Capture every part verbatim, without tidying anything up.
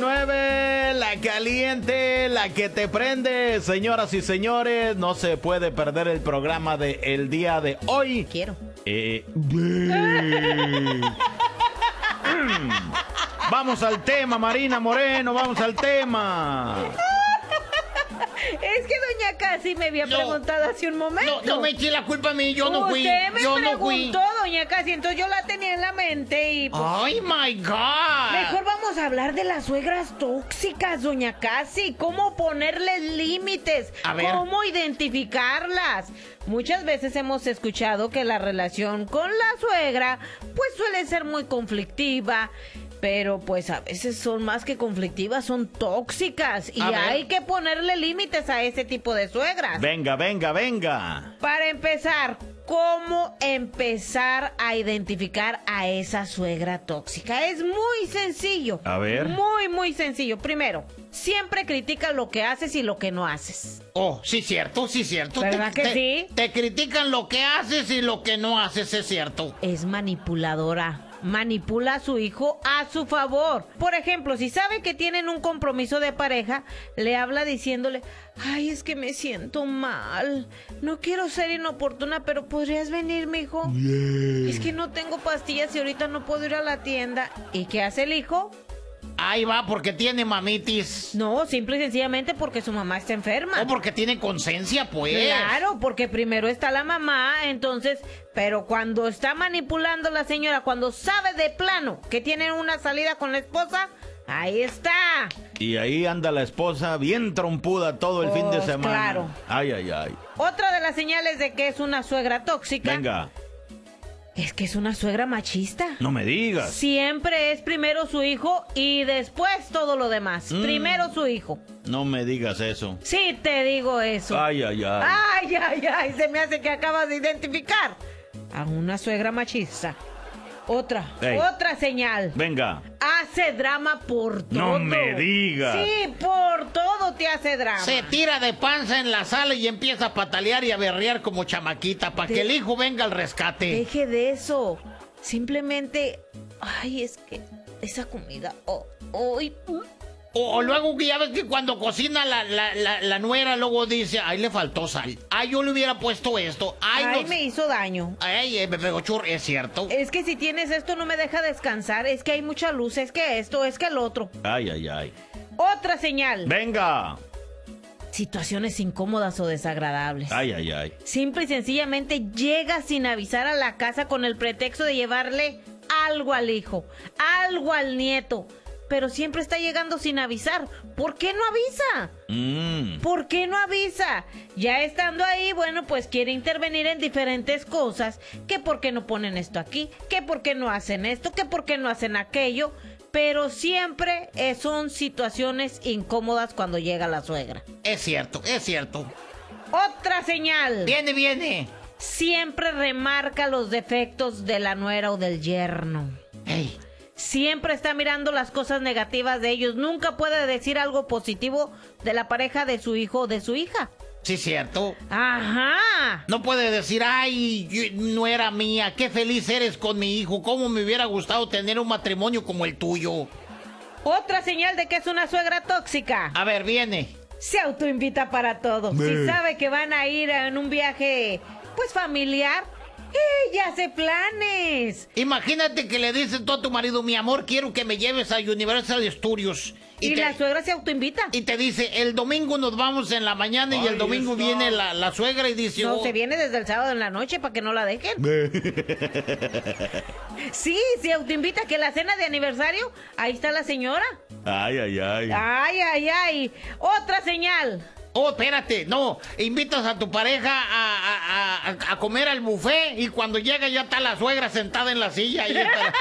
nueve, la caliente, la que te prende. Señoras y señores, no se puede perder el programa de el día de hoy. Quiero. Eh, vamos al tema, Marina Moreno, vamos al tema. Es que doña Casi me había No. preguntado hace un momento. No, no me eché la culpa a mí, yo no fui. Usted me Yo no fui. preguntó, doña Casi, entonces yo la tenía en la mente y pues, Ay, my God. mejor vamos a hablar de las suegras tóxicas, doña Casi. ¿Cómo ponerles límites? A ver. ¿Cómo identificarlas? Muchas veces hemos escuchado que la relación con la suegra pues suele ser muy conflictiva. Pero pues a veces son más que conflictivas, son tóxicas. Y A ver. hay que ponerle límites a ese tipo de suegras. Venga, venga, venga. Para empezar, ¿cómo empezar a identificar a esa suegra tóxica? Es muy sencillo. A ver. Muy, muy sencillo. Primero, siempre critica lo que haces y lo que no haces. Oh, sí, cierto, sí, cierto. ¿Verdad Te- que te- sí? Te critican lo que haces y lo que no haces, es cierto. Es manipuladora. Manipula a su hijo a su favor. Por ejemplo, si sabe que tienen un compromiso de pareja, le habla diciéndole: ay, es que me siento mal. No quiero ser inoportuna, pero ¿podrías venir, mijo? Es que no tengo pastillas y ahorita no puedo ir a la tienda. ¿Y qué hace el hijo? Ahí va, porque tiene mamitis. No, simple y sencillamente porque su mamá está enferma. O porque tiene conciencia, pues. Claro, porque primero está la mamá, entonces, pero cuando está manipulando la señora, cuando sabe de plano que tienen una salida con la esposa, ahí está. Y ahí anda la esposa bien trompuda todo el fin de Pues, semana. claro. Ay, ay, ay. Otra de las señales de que es una suegra tóxica Venga, es que es una suegra machista. no me digas. Siempre es primero su hijo y después todo lo demás. Mm. Primero su hijo. No me digas eso. Sí te digo eso. Ay, ay, ay. Ay, ay, ay, se me hace que acabas de identificar a una suegra machista. Otra, Ey. otra señal. Venga. Hace drama por todo. No me digas. Sí, por todo te hace drama. Se tira de panza en la sala y empieza a patalear y a berrear como chamaquita para De- que el hijo venga al rescate. Deje de eso. Simplemente, ay, es que esa comida, oh, ay, mm. O, o luego que ya ves que cuando cocina la, la, la, la nuera luego dice: ay, le faltó sal. Ay, yo le hubiera puesto esto. Ay, ay, no- me hizo daño. Ay, eh, me pegó chur, es cierto. Es que si tienes esto no me deja descansar, es que hay mucha luz, es que esto, es que el otro. Ay, ay, ay. Otra señal. Venga. Situaciones incómodas o desagradables. Ay, ay, ay. Simple y sencillamente llega sin avisar a la casa con el pretexto de llevarle algo al hijo, algo al nieto. Pero siempre está llegando sin avisar. ¿Por qué no avisa? Mm. ¿Por qué no avisa? Ya estando ahí, bueno, pues quiere intervenir en diferentes cosas. Que por qué no ponen esto aquí, que por qué no hacen esto, que por qué no hacen aquello. Pero siempre eh, son situaciones incómodas cuando llega la suegra. Es cierto, es cierto. Otra señal. Viene, viene. Siempre remarca los defectos de la nuera o del yerno. Ey, Siempre está mirando las cosas negativas de ellos. Nunca puede decir algo positivo de la pareja de su hijo o de su hija. sí, cierto. Ajá. No puede decir: ay, yo- no era mía, qué feliz eres con mi hijo, cómo me hubiera gustado tener un matrimonio como el tuyo. Otra señal de que es una suegra tóxica. A ver, viene. Se autoinvita para todo. Si sabe que van a ir en un viaje, pues familiar, ella hace planes. Imagínate que le dices tú a tu marido: mi amor, quiero que me lleves a Universal Studios. Y, te, la suegra se autoinvita. y te dice: el domingo nos vamos en la mañana, y Ahí el domingo está. viene la, la suegra y dice: No, oh, se viene desde el sábado en la noche para que no la dejen. Sí, se autoinvita que la cena de aniversario, ahí está la señora. Ay, ay, ay. Ay, ay, ay. Otra señal. oh, espérate, no, invitas a tu pareja a, a- a- a comer al buffet y cuando llega ya está la suegra sentada en la silla. Y está-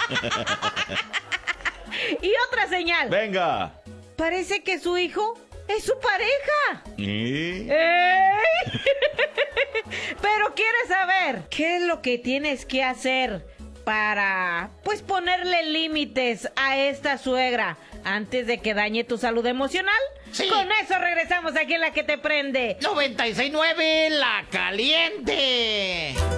Y otra señal. Venga. Parece que su hijo es su pareja. ¿Y? ¡Ey! Pero quieres saber qué es lo que tienes que hacer para, pues, ponerle límites a esta suegra antes de que dañe tu salud emocional. Sí. Con eso regresamos aquí en La Que Te Prende. noventa y seis punto nueve, La Caliente.